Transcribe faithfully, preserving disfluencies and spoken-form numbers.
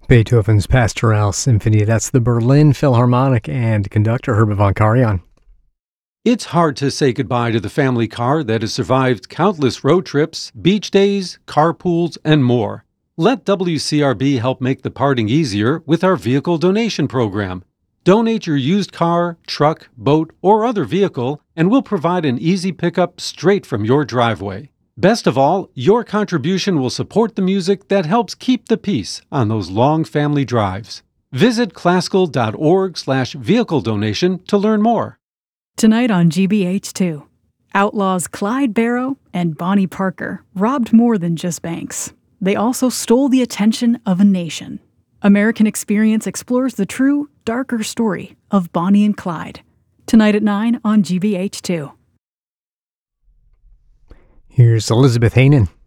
Beethoven's Pastoral Symphony. That's the Berlin Philharmonic and conductor Herbert von Karajan. It's hard to say goodbye to the family car that has survived countless road trips, beach days, carpools, and more. Let W C R B help make the parting easier with our vehicle donation program. Donate your used car, truck, boat, or other vehicle, and we'll provide an easy pickup straight from your driveway. Best of all, your contribution will support the music that helps keep the peace on those long family drives. Visit classical.org slash vehicle donation to learn more. Tonight on G B H two, outlaws Clyde Barrow and Bonnie Parker robbed more than just banks. They also stole the attention of a nation. American Experience explores the true, darker story of Bonnie and Clyde. Tonight at nine on G B H two. Here's Elizabeth Hanen.